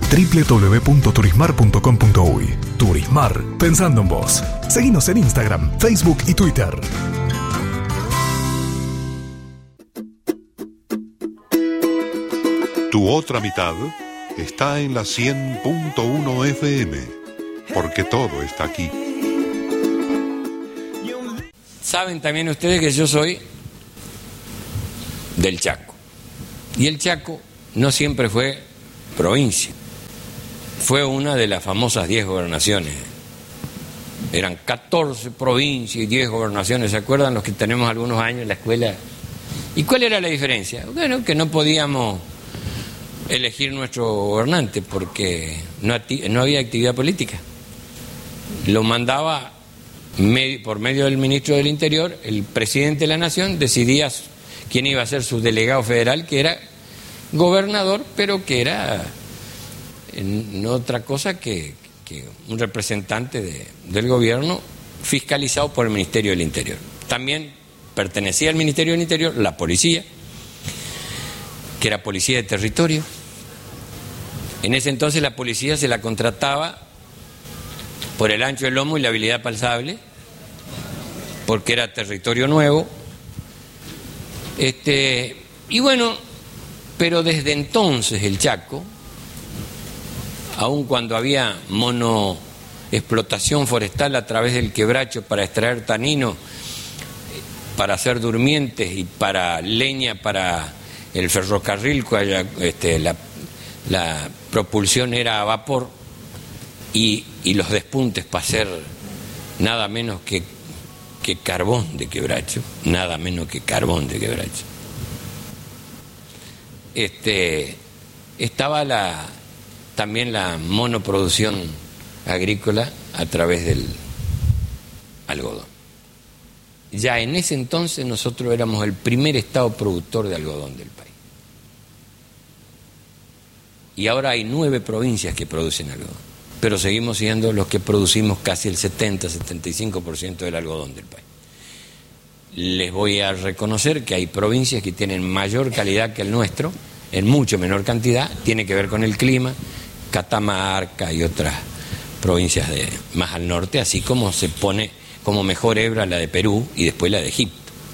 www.turismar.com.uy. Turismar, pensando en vos. Seguinos en Instagram, Facebook y Twitter. Tu otra mitad está en la 100.1 FM, porque todo está aquí. Saben también ustedes que yo soy del Chaco. Y el Chaco no siempre fue provincia. Fue una de las famosas 10 gobernaciones. Eran 14 provincias y 10 gobernaciones. ¿Se acuerdan los que tenemos algunos años en la escuela? ¿Y cuál era la diferencia? Bueno, que no podíamos elegir nuestro gobernante porque no había actividad política. Lo mandaba por medio del ministro del Interior, el presidente de la Nación decidía quién iba a ser su delegado federal, que era gobernador, pero que era no otra cosa que un representante del gobierno fiscalizado por el Ministerio del Interior. También pertenecía al Ministerio del Interior la policía, que era policía de territorio. En ese entonces la policía se la contrataba por el ancho del lomo y la habilidad palpable, porque era territorio nuevo. Y bueno, pero desde entonces el Chaco, aun cuando había monoexplotación forestal a través del quebracho para extraer tanino, para hacer durmientes y para leña, para el ferrocarril, la propulsión era a vapor, y los despuntes para hacer nada menos que carbón de quebracho, nada menos que carbón de quebracho. Estaba también la monoproducción agrícola a través del algodón. Ya en ese entonces nosotros éramos el primer estado productor de algodón del país. Y ahora hay 9 provincias que producen algodón, pero seguimos siendo los que producimos casi el 70-75% del algodón del país. Les voy a reconocer que hay provincias que tienen mayor calidad que el nuestro, en mucho menor cantidad, tiene que ver con el clima, Catamarca y otras provincias más al norte, así como se pone como mejor hebra la de Perú y después la de Egipto.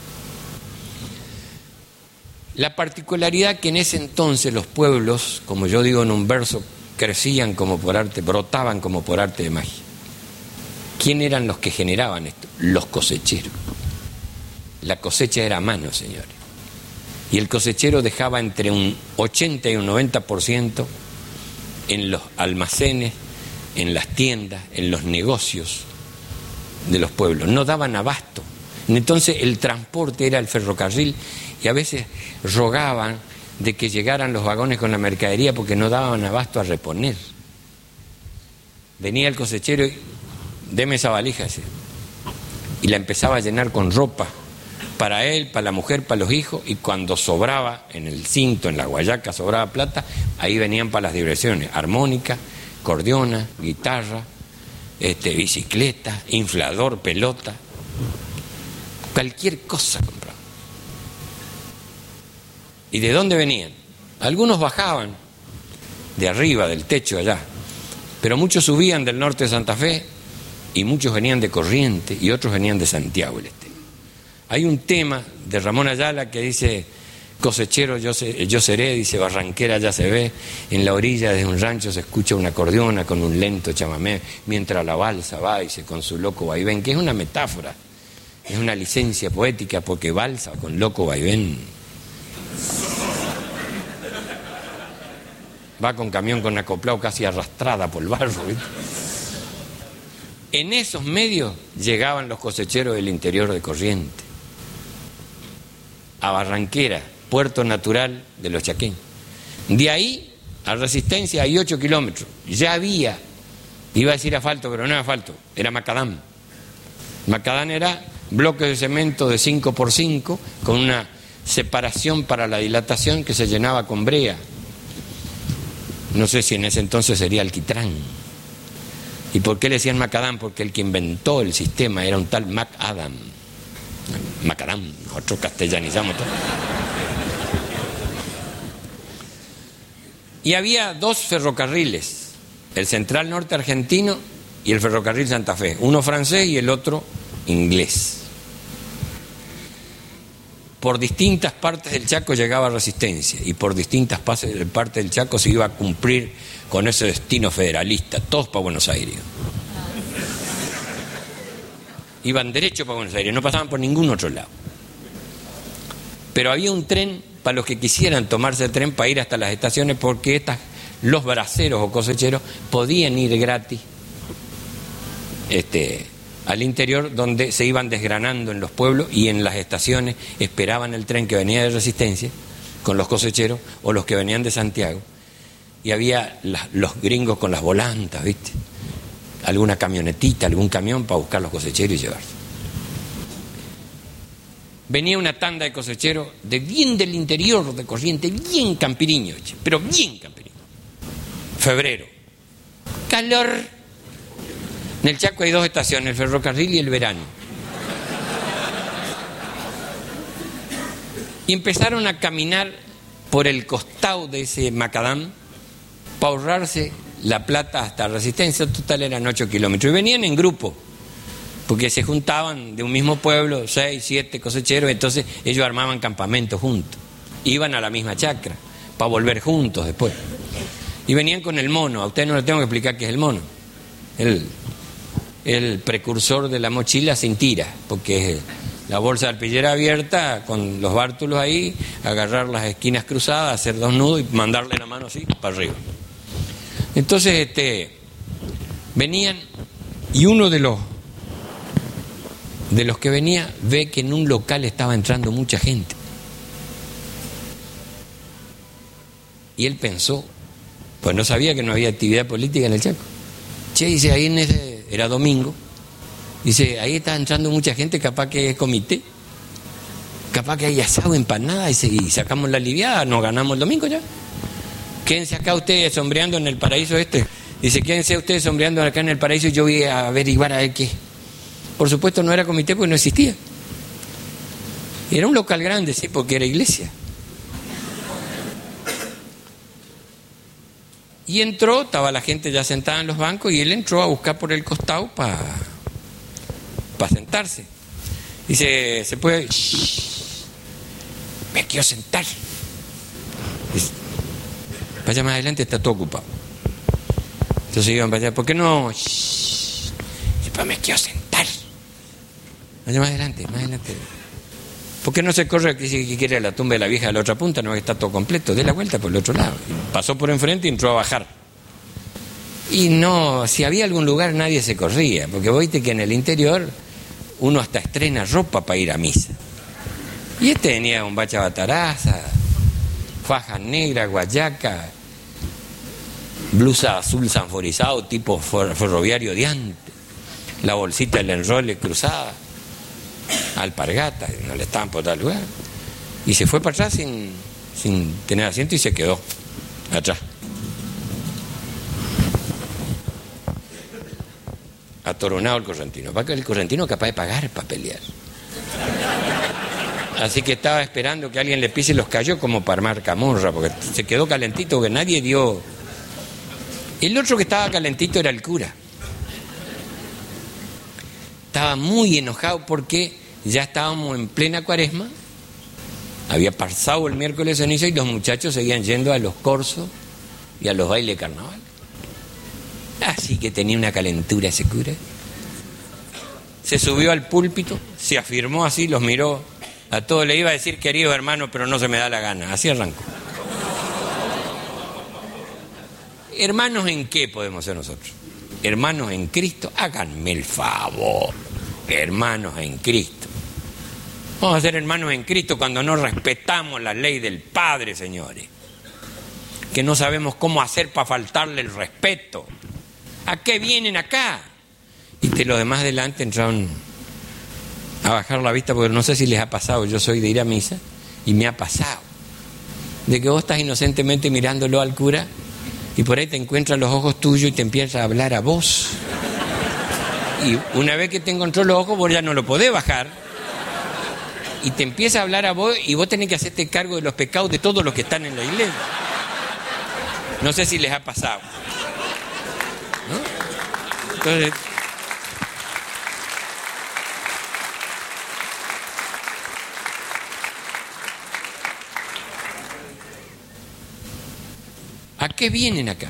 La particularidad que en ese entonces los pueblos, como yo digo en un verso, crecían como por arte, brotaban como por arte de magia. ¿Quién eran los que generaban esto? Los cosecheros. La cosecha era a mano, señores. Y el cosechero dejaba entre un 80 y un 90% en los almacenes, en las tiendas, en los negocios de los pueblos. No daban abasto. Entonces el transporte era el ferrocarril y a veces rogaban de que llegaran los vagones con la mercadería porque no daban abasto a reponer. Venía el cosechero y deme esa valija, y la empezaba a llenar con ropa para él, para la mujer, para los hijos, y cuando sobraba en el cinto, en la guayaca, sobraba plata, ahí venían para las diversiones: armónica, cordiona, guitarra, bicicleta, inflador, pelota, cualquier cosa compraban. ¿Y de dónde venían? Algunos bajaban de arriba, del techo allá, pero muchos subían del norte de Santa Fe y muchos venían de Corrientes y otros venían de Santiago del Estero. Hay un tema de Ramón Ayala que dice: cosechero yo seré, dice, barranquera ya se ve, en la orilla de un rancho se escucha una acordeona con un lento chamamé, mientras la balsa va, dice, con su loco vaivén, que es una metáfora, es una licencia poética, porque balsa con loco vaivén va con camión con acoplado casi arrastrada por el barro, ¿viste? En esos medios llegaban los cosecheros del interior de Corrientes a Barranquera, puerto natural de los chaqueños. De ahí a Resistencia hay 8 kilómetros. Ya había, iba a decir asfalto, pero no era asfalto, era macadam. Macadam era bloques de cemento de 5x5 con una separación para la dilatación que se llenaba con brea. No sé si en ese entonces sería alquitrán. ¿Y por qué le decían macadam? Porque el que inventó el sistema era un tal MacAdam. Macadam, nosotros castellanizamos todo. Y había dos ferrocarriles, el Central Norte Argentino y el Ferrocarril Santa Fe, uno francés y el otro inglés. Por distintas partes del Chaco llegaba Resistencia y por distintas partes del Chaco se iba a cumplir con ese destino federalista, todos para Buenos Aires. Iban derecho para Buenos Aires, no pasaban por ningún otro lado. Pero había un tren para los que quisieran tomarse el tren para ir hasta las estaciones, porque los braceros o cosecheros podían ir gratis al interior, donde se iban desgranando en los pueblos y en las estaciones esperaban el tren que venía de Resistencia con los cosecheros o los que venían de Santiago. Y había los gringos con las volantas, ¿viste? Alguna camionetita, algún camión para buscar los cosecheros y llevarse. Venía una tanda de cosecheros bien del interior de Corrientes, bien campiriño, pero bien campiriño. Febrero. Calor. En el Chaco hay dos estaciones, el ferrocarril y el verano. Y empezaron a caminar por el costado de ese macadam para ahorrarse la plata hasta Resistencia. Total eran 8 kilómetros. Y venían en grupo, porque se juntaban de un mismo pueblo, 6, 7 cosecheros, entonces ellos armaban campamentos juntos. Iban a la misma chacra para volver juntos después. Y venían con el mono. A ustedes no les tengo que explicar qué es el mono. El precursor de la mochila sin tira, porque es la bolsa de alpillera abierta con los bártulos ahí, agarrar las esquinas cruzadas, hacer 2 nudos y mandarle la mano así para arriba. Entonces venían, y uno de los que venía ve que en un local estaba entrando mucha gente. Y él pensó, pues no sabía que no había actividad política en el Chaco. Che, dice, ahí era domingo, dice, ahí está entrando mucha gente, capaz que es comité, capaz que hay asado, empanada, y sacamos la aliviada, nos ganamos el domingo ya. Quédense acá ustedes sombreando en el paraíso Dice, quédense ustedes sombreando acá en el paraíso y yo voy a averiguar a ver qué. Por supuesto no era comité porque no existía. Era un local grande, sí, porque era iglesia. Y entró, estaba la gente ya sentada en los bancos y él entró a buscar por el costado para sentarse. Dice, ¿se puede? Shh, me quiero sentar. Dice, vaya más adelante, está todo ocupado. Entonces iban para allá, ¿por qué no? Shh, dice, pues me quiero sentar. Vaya más adelante, más adelante. ¿Por qué no se corre que quiere a la tumba de la vieja de la otra punta? No, que está todo completo, dé la vuelta por el otro lado. Pasó por enfrente y entró a bajar. Y no, si había algún lugar nadie se corría, porque viste que en el interior uno hasta estrena ropa para ir a misa. Y tenía un bacha bataraza, faja negra, guayaca, blusa azul sanforizado tipo ferroviario de antes, la bolsita del enrole cruzada, alpargata, no le estaban por tal lugar. Y se fue para atrás sin tener asiento y se quedó atrás. Atoronado el correntino. El correntino capaz de pagar para pelear. Así que estaba esperando que alguien le pise los callos como para armar camorra, porque se quedó calentito, que nadie dio. El otro que estaba calentito era el cura. Estaba muy enojado porque ya estábamos en plena cuaresma, había pasado el miércoles ceniza y los muchachos seguían yendo a los corsos y a los bailes de carnaval. Así que tenía una calentura ese cura. Se subió al púlpito, se afirmó así, los miró a todos, le iba a decir querido hermano, pero no se me da la gana. Así arrancó. ¿Hermanos en qué podemos ser nosotros? Hermanos en Cristo, háganme el favor. Hermanos en Cristo. Vamos a ser hermanos en Cristo cuando no respetamos la ley del Padre, señores. Que no sabemos cómo hacer para faltarle el respeto. ¿A qué vienen acá? Y de los demás delante entraron a bajar la vista, porque no sé si les ha pasado, yo soy de ir a misa, y me ha pasado. De que vos estás inocentemente mirándolo al cura, y por ahí te encuentran los ojos tuyos y te empieza a hablar a vos. Y una vez que te encontró los ojos, vos ya no lo podés bajar. Y te empieza a hablar a vos y vos tenés que hacerte cargo de los pecados de todos los que están en la iglesia. No sé si les ha pasado, ¿no? Entonces, ¿a qué vienen acá?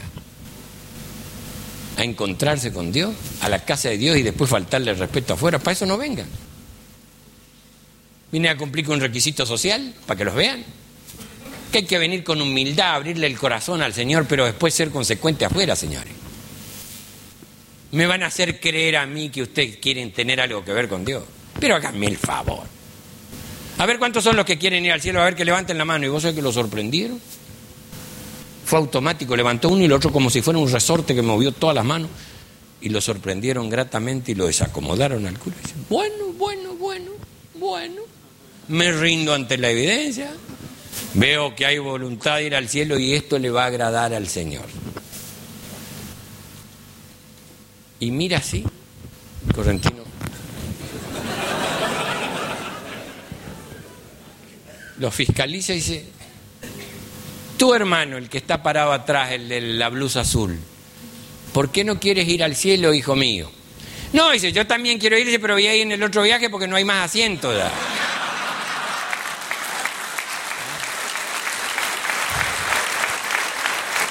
¿A encontrarse con Dios? ¿A la casa de Dios y después faltarle el respeto afuera? Para eso no vengan. ¿Vienen a cumplir con un requisito social para que los vean? Que hay que venir con humildad, abrirle el corazón al Señor, pero después ser consecuente afuera, señores. Me van a hacer creer a mí que ustedes quieren tener algo que ver con Dios. Pero háganme el favor. A ver cuántos son los que quieren ir al cielo, a ver que levanten la mano. ¿Y vos sabés que lo sorprendieron? Fue automático, levantó uno y el otro como si fuera un resorte que movió todas las manos. Y lo sorprendieron gratamente y lo desacomodaron al cura. Y dicen, bueno, me rindo ante la evidencia. Veo que hay voluntad de ir al cielo y esto le va a agradar al Señor. Y mira así, Correntino. Lo fiscaliza y dice, tu hermano, el que está parado atrás, el de la blusa azul, ¿por qué no quieres ir al cielo, hijo mío? No, dice, yo también quiero ir, pero voy a ir en el otro viaje porque no hay más asientos ya.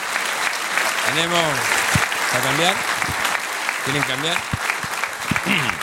¿Tenemos para cambiar? ¿Quieren cambiar?